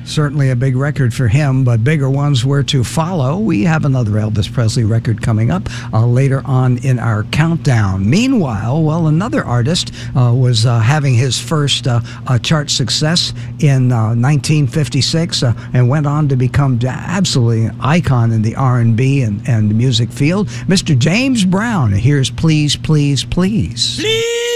Certainly a big record for him, but bigger ones were to follow. We have another Elvis Presley record coming up later on in our countdown. Meanwhile, well, another artist was having his first chart success in 1956 and went on to become absolutely an icon in the R&B and music field. Mr. James Brown. Here's Please, Please, Please. Please.